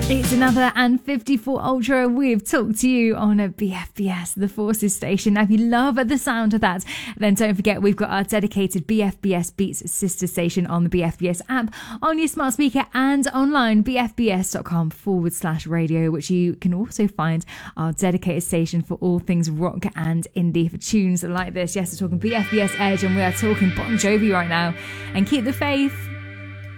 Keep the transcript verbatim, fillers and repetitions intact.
It's another and fifty-four Ultra with Talk to You on a B F B S, the Forces station. Now, if you love the sound of that, then don't forget we've got our dedicated B F B S Beats sister station on the B F B S app, on your smart speaker and online, bfbs.com forward slash radio, which you can also find our dedicated station for all things rock and indie for tunes like this. Yes, we're talking B F B S Edge and we are talking Bon Jovi right now. And keep the faith.